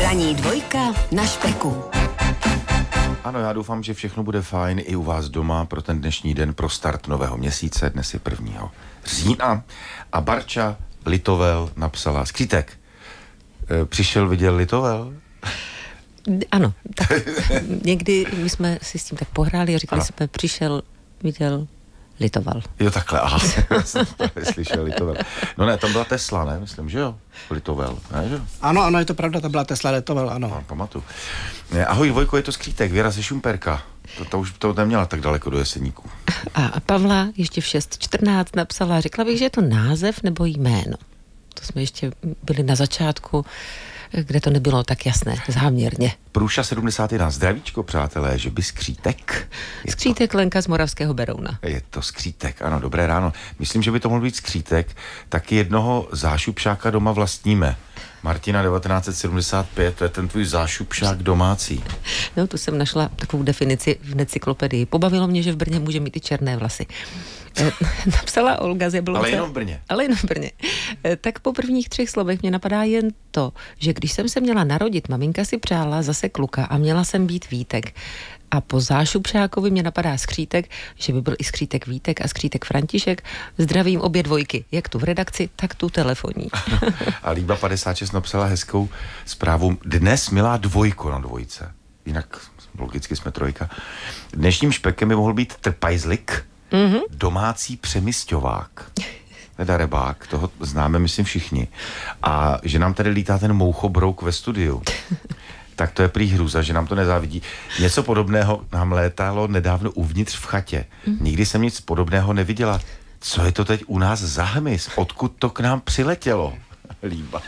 Ranní dvojka na Špeku. Ano, já doufám, že všechno bude fajn i u vás doma pro ten dnešní den, pro start nového měsíce. Dnes je 1. října a Barča Litovel napsala skřítek. Přišel, viděl Litovel? Ano, tak někdy my jsme si s tím tak pohráli a říkali jsme, přišel, viděl, litoval. Jo, takhle, aha, jsem slyšel Litovel. No ne, tam byla Tesla, ne? Myslím, že jo? Litovel, ne, že jo? Ano, je to pravda, to byla Tesla Litovel, ano. No, pamatuju. Ahoj, Vojko, je to skřítek, Věra ze Šumperka. To už to neměla tak daleko do Jeseníků. A Pavla ještě v 6:14 napsala, řekla bych, že je to název nebo jméno. To jsme ještě byli na začátku, kde to nebylo tak jasné, záměrně. Průša 71, zdravíčko, přátelé, že by skřítek? Skřítek Lenka z Moravského Berouna. Je to skřítek, ano, dobré ráno. Myslím, že by to mohl být skřítek, taky jednoho zášupšáka doma vlastníme. Martina 1975, to je ten tvůj zášupšák domácí. No, tu jsem našla takovou definici v encyklopedii. Pobavilo mě, že v Brně může mít i černé vlasy. Napsala Olga z Jablonce. Ale jenom v Brně. Ale jenom v Brně. Tak po prvních 3 slovech mě napadá jen to, že když jsem se měla narodit, maminka si přála zase kluka a měla jsem být Vítek. A po zášupšákovi mě napadá skřítek, že by byl i skřítek Vítek a skřítek František. Zdravím obě dvojky, jak tu v redakci, tak tu telefonní. A Líba 56 napsala hezkou zprávu. Dnes milá dvojko na dvojce. Jinak logicky jsme trojka. Dnešním špekem by mohl být trpajzlik, domácí přemysťovák. Nedarebák, toho známe, myslím, všichni. A že nám tady lítá ten mouchobrouk ve studiu. Tak to je prý hruza, že nám to nezávidí. Něco podobného nám létalo nedávno uvnitř v chatě. Nikdy jsem nic podobného neviděla. Co je to teď u nás za hmyz? Odkud to k nám přiletělo? Líba.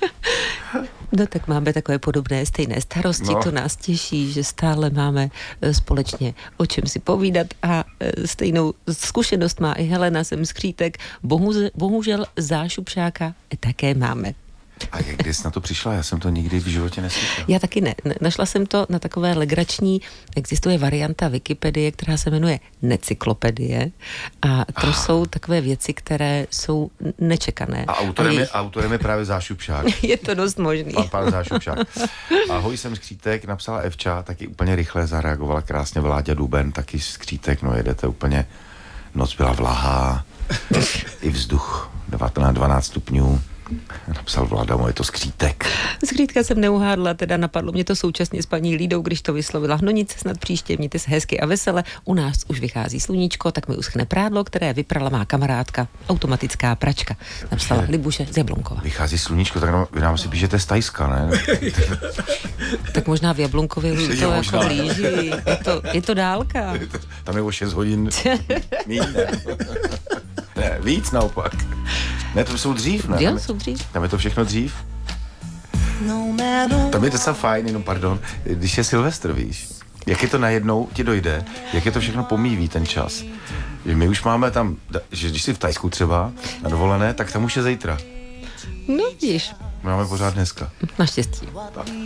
No tak máme takové podobné, stejné starosti, to nás těší, že stále máme společně o čem si povídat a stejnou zkušenost má i Helena, jsem skřítek, bohužel zášupšáka také máme. A jak jsi na to přišla? Já jsem to nikdy v životě neslyšel. Já taky ne. Našla jsem to na takové legrační, existuje varianta Wikipedie, která se jmenuje Necyklopedie a to jsou takové věci, které jsou nečekané. A autorem je právě zášupšák. Je to dost možný. Pan zášupšák. Ahoj, jsem skřítek, napsala Evča, taky úplně rychle zareagovala krásně Vláďa Duben, taky skřítek, no jedete úplně, noc byla vlahá, i vzduch 12 stupňů. Napsal Vláda, je to skřítek. Skřítka jsem neuhádla, teda napadlo mě to současně s paní Lídou, když to vyslovila. No nic, snad příště, mějte se hezky a vesele. U nás už vychází sluníčko, tak mi uschne prádlo, které vyprala má kamarádka, automatická pračka. Napsala Libuše z Jablonkova. Vychází sluníčko, tak vy nám si píšete z Tajska, ne? Tak možná v Jablonkově už to jako blíží. Je to dálka. Tam je o 6 hodin míň, ne, víc naopak. Ne, to jsou dřív, ne? Jo, jsou dřív. Tam je to všechno dřív. Tam je docela fajn, jenom pardon, když je Silvestr, víš. Jak je to najednou ti dojde, jak je to všechno pomíví ten čas. Že my už máme tam, že když jsi v Tajsku třeba na dovolené, tak tam už je zítra. No, vidíš. My máme pořád dneska. Naštěstí. Tak.